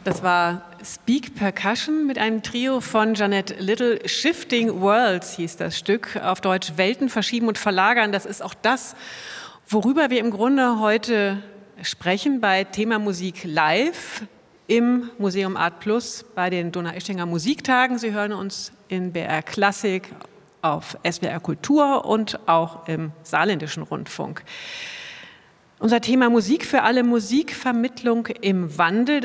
Das war Speak Percussion mit einem Trio von Jeanette Little. Shifting Worlds hieß das Stück, auf Deutsch Welten verschieben und verlagern. Das ist auch das, worüber wir im Grunde heute sprechen bei Thema Musik live im Museum Art Plus bei den Donaueschinger Musiktagen. Sie hören uns in BR Klassik, auf SWR Kultur und auch im Saarländischen Rundfunk. Unser Thema Musik für alle, Musikvermittlung im Wandel.